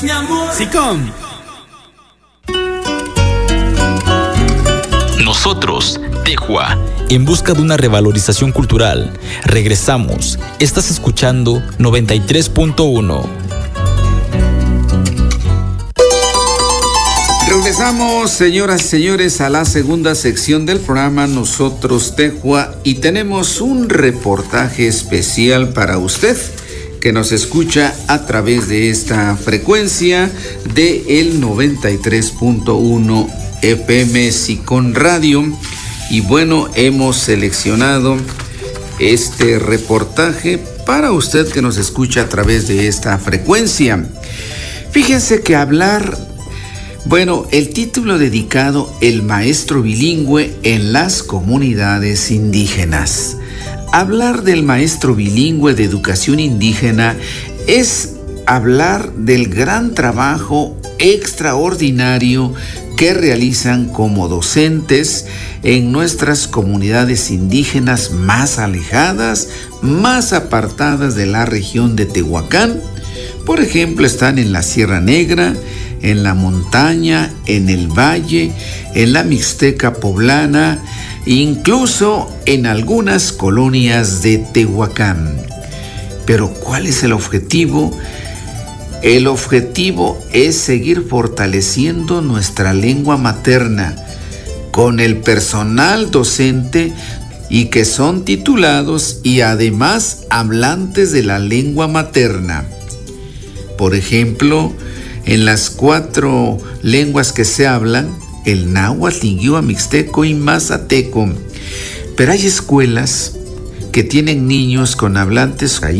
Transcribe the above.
SICOM. Nosotros, Tejua, en busca de una revalorización cultural. Regresamos. Estás escuchando 93.1. Regresamos, señoras y señores, a la segunda sección del programa Nosotros Tejua, y tenemos un reportaje especial para usted que nos escucha a través de esta frecuencia de el 93.1 FM SICOM Radio. Y bueno, hemos seleccionado este reportaje para usted que nos escucha a través de esta frecuencia. Fíjense que el título dedicado: El maestro bilingüe en las comunidades indígenas. Hablar del maestro bilingüe de educación indígena es hablar del gran trabajo extraordinario que realizan como docentes en nuestras comunidades indígenas más alejadas, más apartadas de la región de Tehuacán. Por ejemplo, están en la Sierra Negra, en la montaña, en el valle, en la Mixteca poblana, incluso en algunas colonias de Tehuacán. Pero ¿cuál es el objetivo? El objetivo es seguir fortaleciendo nuestra lengua materna con el personal docente y que son titulados y además hablantes de la lengua materna. Por ejemplo, en las 4 lenguas que se hablan, el náhuatl, lingüe, mixteco y mazateco. Pero hay escuelas que tienen niños con hablantes